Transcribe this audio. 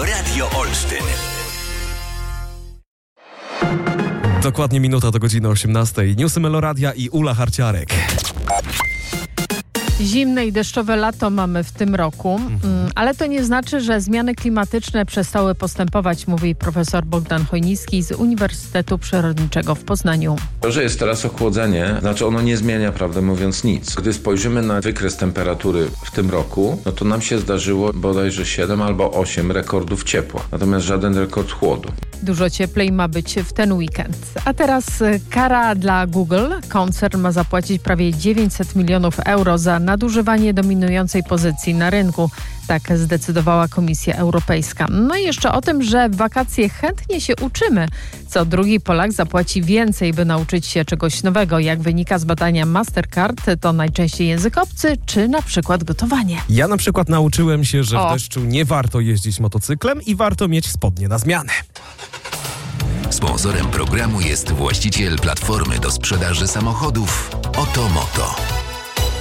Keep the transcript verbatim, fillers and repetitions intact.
Radio Olsztyn. Dokładnie minuta do godziny osiemnastej. Newsy Meloradia i Ula Harciarek. Zimne i deszczowe lato mamy w tym roku, mhm. ale to nie znaczy, że zmiany klimatyczne przestały postępować, mówi profesor Bogdan Chojnicki z Uniwersytetu Przyrodniczego w Poznaniu. To, że jest teraz ochłodzenie, znaczy ono nie zmienia, prawdę mówiąc, nic. Gdy spojrzymy na wykres temperatury w tym roku, no to nam się zdarzyło bodajże siedem albo osiem rekordów ciepła, natomiast żaden rekord chłodu. Dużo cieplej ma być w ten weekend. A teraz kara dla Google. Koncern ma zapłacić prawie dziewięćset milionów euro za nadużywanie dominującej pozycji na rynku. Tak zdecydowała Komisja Europejska. No i jeszcze o tym, że w wakacje chętnie się uczymy. Co drugi Polak zapłaci więcej, by nauczyć się czegoś nowego. Jak wynika z badania Mastercard, to najczęściej język obcy, czy na przykład gotowanie. Ja na przykład nauczyłem się, że O. w deszczu nie warto jeździć motocyklem i warto mieć spodnie na zmianę. Sponsorem programu jest właściciel platformy do sprzedaży samochodów Oto Moto.